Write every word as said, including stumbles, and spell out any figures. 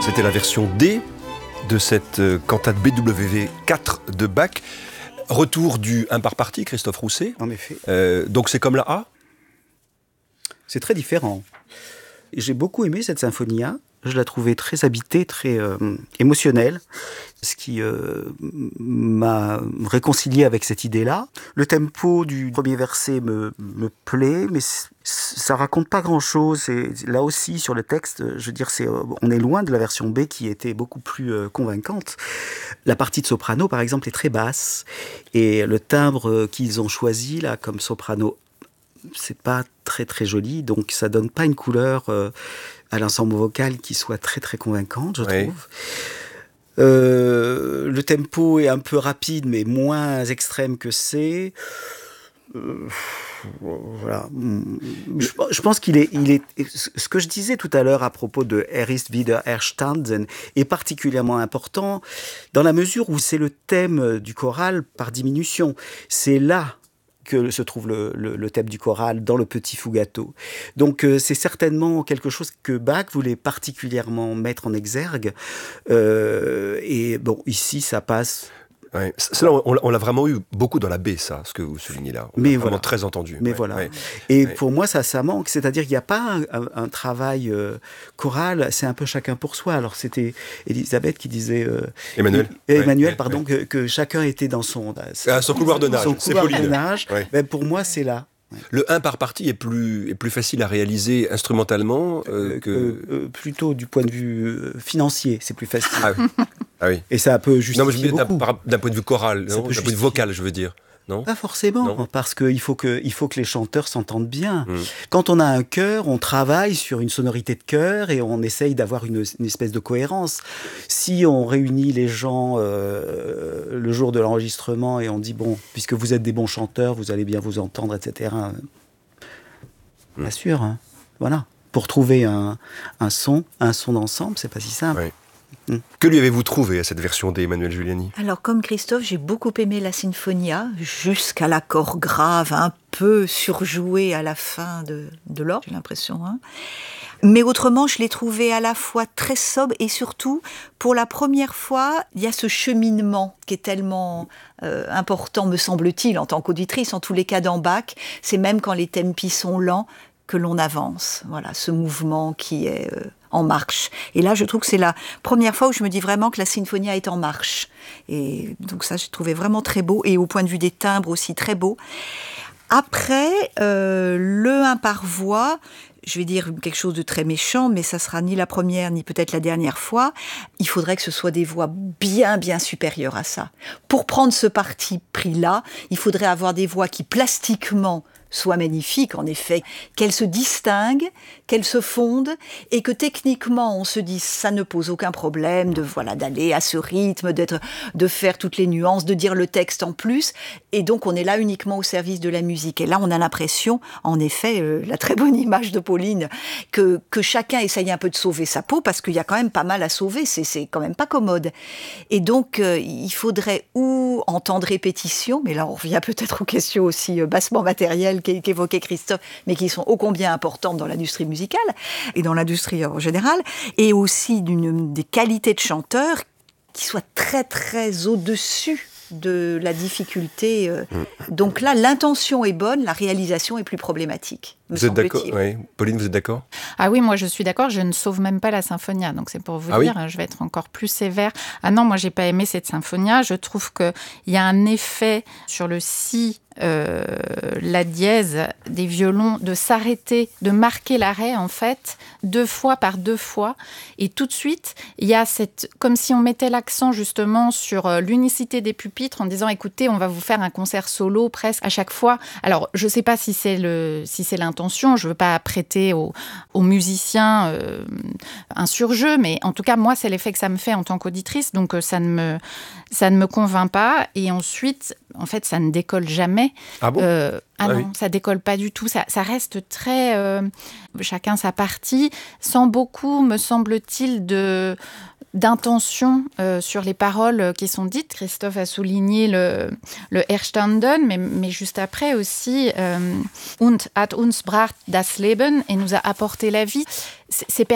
C'était la version D de cette cantate B W V quatre de Bach. Retour du un par partie, Christophe Rousset. En effet. Euh, donc c'est comme la A ? C'est très différent. J'ai beaucoup aimé cette Sinfonia. Je la trouvais très habitée, très euh, émotionnelle, ce qui euh, m'a réconcilié avec cette idée-là. Le tempo du premier verset me, me plaît, mais ça raconte pas grand-chose. Et là aussi, sur le texte, je veux dire, c'est, on est loin de la version B qui était beaucoup plus euh, convaincante. La partie de soprano, par exemple, est très basse. Et le timbre qu'ils ont choisi, là, comme soprano, c'est pas très très joli, donc ça donne pas une couleur euh, à l'ensemble vocal qui soit très très convaincante, je oui. trouve. Euh, le tempo est un peu rapide, mais moins extrême que c'est. Euh, voilà. Je, je pense qu'il est, il est. Ce que je disais tout à l'heure à propos de Er ist wieder erstanden est particulièrement important dans la mesure où c'est le thème du choral par diminution. C'est là que se trouve le, le, le thème du choral dans le petit fugato. Donc euh, c'est certainement quelque chose que Bach voulait particulièrement mettre en exergue. Euh, et bon, ici, ça passe... Ouais. Ça, on, on l'a vraiment eu beaucoup dans la baie, ça, ce que vous soulignez là. On Mais l'a voilà. vraiment très entendu. Mais ouais, voilà. Ouais. Et ouais. pour moi, ça, ça manque. C'est-à-dire qu'il n'y a pas un, un, un travail euh, choral, c'est un peu chacun pour soi. Alors c'était Elisabeth qui disait... Euh, Emmanuel. Il, Emmanuel, ouais, pardon, ouais. Que, que chacun était dans son... Ah, son couloir de nage, son c'est couloir Pauline. de nage. Ouais. Ben, pour moi, c'est là. Le un par partie est plus, est plus facile à réaliser instrumentalement euh, euh, que... euh, euh, plutôt du point de vue euh, financier, c'est plus facile. Ah oui. Ah oui. Et ça peut justifier non, mais je, beaucoup. d'un, d'un point de vue choral, Ça non, peut d'un point de vue justifier. vocal, je veux dire. Non, pas forcément, non. parce qu'il faut que, il faut que les chanteurs s'entendent bien. Mmh. Quand on a un chœur, on travaille sur une sonorité de chœur et on essaye d'avoir une, une espèce de cohérence. Si on réunit les gens euh, le jour de l'enregistrement et on dit, bon, puisque vous êtes des bons chanteurs, vous allez bien vous entendre, et cetera. Mmh. Bien sûr, hein. Voilà. Pour trouver un, un son, un son d'ensemble, c'est pas si simple. Oui. Mmh. Que lui avez-vous trouvé à cette version d'Emmanuel Giuliani ? Alors, comme Christophe, j'ai beaucoup aimé la Sinfonia, jusqu'à l'accord grave, un peu surjoué à la fin de, de l'orgue, j'ai l'impression. Hein. Mais autrement, je l'ai trouvé à la fois très sobre et surtout, pour la première fois, il y a ce cheminement qui est tellement euh, important, me semble-t-il, en tant qu'auditrice. En tous les cas, dans Bach, c'est même quand les tempi sont lents que l'on avance. Voilà, ce mouvement qui est... Euh, en marche. Et là, je trouve que c'est la première fois où je me dis vraiment que la Sinfonia est en marche. Et donc ça, j'ai trouvé vraiment très beau. Et au point de vue des timbres aussi, très beau. Après, euh, le un par voix, je vais dire quelque chose de très méchant, mais ça sera ni la première, ni peut-être la dernière fois. Il faudrait que ce soit des voix bien, bien supérieures à ça. Pour prendre ce parti pris-là, il faudrait avoir des voix qui, plastiquement, soit magnifique, en effet, qu'elle se distingue, qu'elle se fonde, et que techniquement on se dise ça ne pose aucun problème de voilà d'aller à ce rythme, d'être, de faire toutes les nuances, de dire le texte en plus, et donc on est là uniquement au service de la musique. Et là on a l'impression, en effet, euh, la très bonne image de Pauline, que, que chacun essaye un peu de sauver sa peau, parce qu'il y a quand même pas mal à sauver, c'est, c'est quand même pas commode. Et donc euh, il faudrait ou en temps de répétition, mais là on revient peut-être aux questions aussi euh, bassement matérielles qu'évoquait Christophe, mais qui sont ô combien importantes dans l'industrie musicale et dans l'industrie en général, et aussi d'une, des qualités de chanteurs qui soient très très au-dessus de la difficulté. Donc là, l'intention est bonne, la réalisation est plus problématique. Vous êtes d'accord ? Oui. Pauline, vous êtes d'accord ? Ah oui, moi je suis d'accord, je ne sauve même pas la Sinfonia, donc c'est pour vous ah dire, oui je vais être encore plus sévère. Ah non, moi j'ai pas aimé cette Sinfonia, je trouve qu'il y a un effet sur le si, euh, la dièse des violons, de s'arrêter, de marquer l'arrêt en fait, deux fois par deux fois, et tout de suite, il y a cette, comme si on mettait l'accent justement sur l'unicité des pupitres en disant, écoutez, on va vous faire un concert solo presque à chaque fois. Alors, je sais pas si c'est, le, si c'est l'intention, je veux pas prêter aux, aux musiciens euh, un surjeu, mais en tout cas, moi, c'est l'effet que ça me fait en tant qu'auditrice, donc euh, ça ne me, ça ne me convainc pas. Et ensuite, en fait, ça ne décolle jamais. Ah bon euh, Ah, ah non, oui. Ça décolle pas du tout. Ça, ça reste très... Euh, chacun sa partie, sans beaucoup, me semble-t-il, de... d'intention euh, sur les paroles qui sont dites. Christophe a souligné le, le Erstanden, mais, mais juste après aussi euh, « Und hat uns bracht das Leben » et nous a apporté la vie. C'est, c'est